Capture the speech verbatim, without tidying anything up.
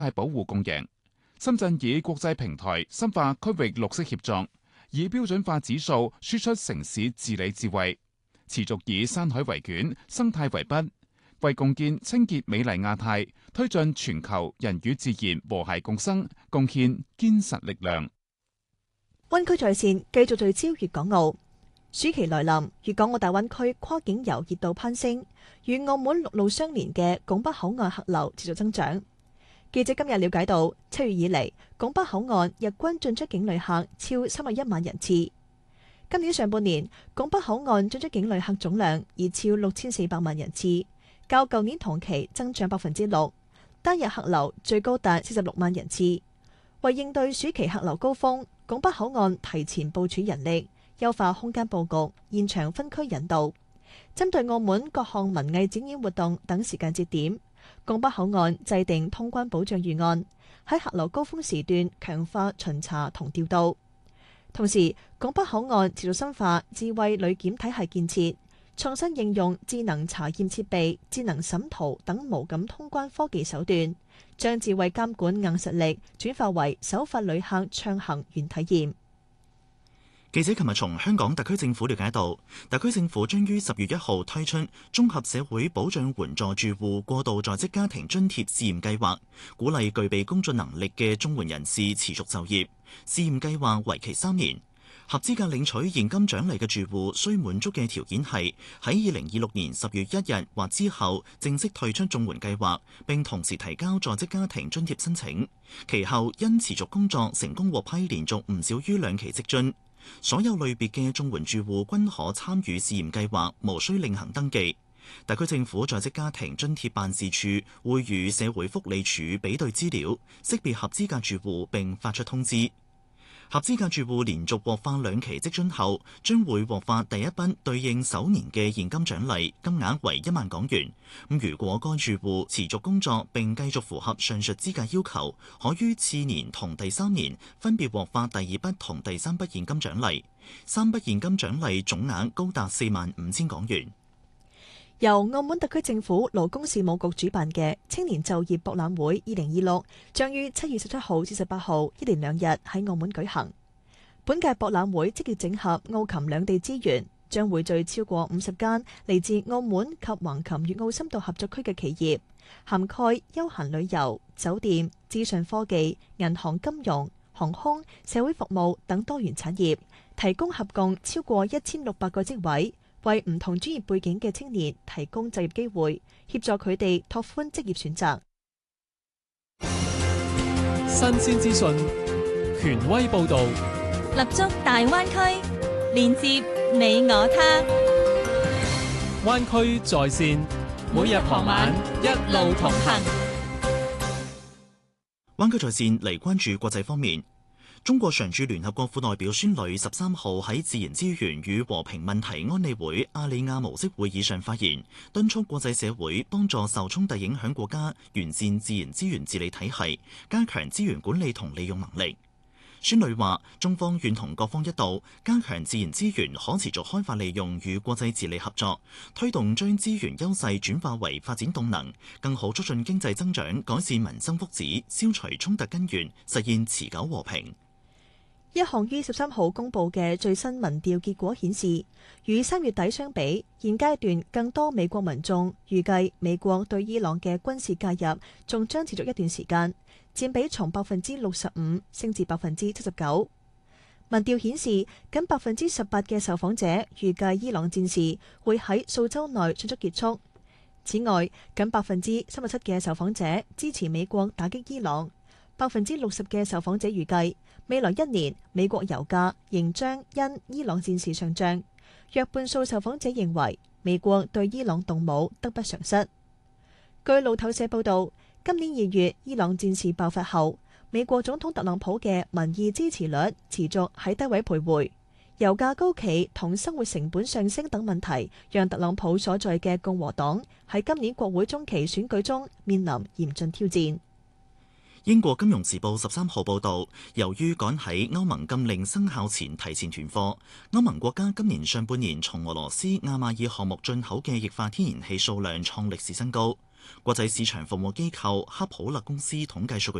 係保護共贏。深圳以國際平台深化區域綠色協作，以標準化指數輸出城市治理智慧，持續以山海為卷、生態為筆，為共建清潔美麗亞太、推進全球人與自然和諧共生貢獻堅實力量。 灣區在線繼續聚焦粵港澳。暑期來臨，粵港澳大灣區跨境遊熱度攀升，與澳門陸路相連嘅拱北口岸客流持續增長。記者今日了解到，七月以嚟，拱北口岸日均進出境旅客超三十一萬人次。今年上半年，拱北口岸進出境旅客總量已超六千四百萬人次，較舊年同期增長百分之六，單日客流最高達四十六萬人次。為應對暑期客流高峰，拱北口岸提前部署人力，優化空間佈局，現場分區引導，針對澳門各項文藝展演活動等時間節點，拱北口岸制定通關保障預案，喺客流高峰時段強化巡查同調度。同時，拱北口岸持續深化智慧旅檢體系建設，創新應用智能查驗設備、智能審圖等無感通關科技手段，將智慧監管硬實力轉化為首發旅客暢行原體驗。 記者琴日從香港特區政府了解到，特區政府將於十月一號推出綜合社會保障援助住戶過渡在職家庭津貼試驗計劃，鼓勵具備工作能力嘅綜援人士持續就業。試驗計劃為期三年，合資格領取現金獎勵嘅住戶需滿足嘅條件係喺二零二六年十月一日或之後正式退出綜援計劃，並同時提交在職家庭津貼申請，其後因持續工作成功獲批連續唔少於兩期職津。所有類別嘅綜援住戶均可參與試驗計劃，無需另行登記。特區政府在職家庭津貼辦事處會與社會福利署比對資料，識別合資格住戶並發出通知。合資格住戶連續獲發兩期職津後，將會獲發第一筆對應首年嘅現金獎勵，金額為一萬港元。咁如果該住戶持續工作並繼續符合上述資格要求，可於次年同第三年分別獲發第二筆同第三筆現金獎勵。三筆現金獎勵總額高達四萬五千港元。 由澳門特區政府勞工事務局主辦嘅青年就業博覽會二零二六將於七月十七號至十八號一連兩日喺澳門舉行。本屆博覽會積極整合澳琴兩地資源，將匯聚超過五十間嚟自澳門及橫琴粵澳深度合作區嘅企業，涵蓋休閒旅遊、酒店、資訊科技、銀行金融、航空、社會服務等多元產業，提供合共超過一千六百個職位，為唔同專業背景嘅青年提供就業機會，協助佢哋拓寬職業選擇。 新鮮資訊，權威報導， 立足大灣區，連接你我他。 灣區在線，每日傍晚一路同行。 灣區在線嚟關注國際方面。中國常駐聯合國副代表孫磊十三號喺自然資源與和平問題安理會阿里亞模式會議上發言，敦促國際社會幫助受衝突影響國家完善自然資源治理體系，加強資源管理同利用能力。孫磊話：中方願同各方一道，加強自然資源可持續開發利用與國際治理合作，推動將資源優勢轉化為發展動能，更好促進經濟增長，改善民生福祉，消除衝突根源，實現持久和平。 一項於十三號公佈嘅最新民調結果顯示，與三月底相比，現階段更多美國民眾預計美國對伊朗嘅軍事介入仲將持續一段時間，佔比從百分之六十五升至百分之七十九。民調顯示，僅百分之十八嘅受訪者預計伊朗戰事會喺數週內迅速結束。此外，僅百分之三十七嘅受訪者支持美國打擊伊朗。百分之六十嘅受訪者預計未來一年美國油價仍將因伊朗戰事上漲，約半數受訪者認為美國對伊朗動武得不償失。據路透社報導，今年二月伊朗戰事爆發後，美國總統特朗普嘅民意支持率持續喺低位徘徊，油價高企同生活成本上升等問題，讓特朗普所在嘅共和黨喺今年國會中期選舉中面臨嚴峻挑戰。 英國金融時報十三號報導，由於趕喺歐盟禁令生效前提前囤貨，歐盟國家今年上半年從俄羅斯亞馬爾項目進口嘅液化天然氣數量創歷史新高。 國際市場服務機構克普勒公司統計數據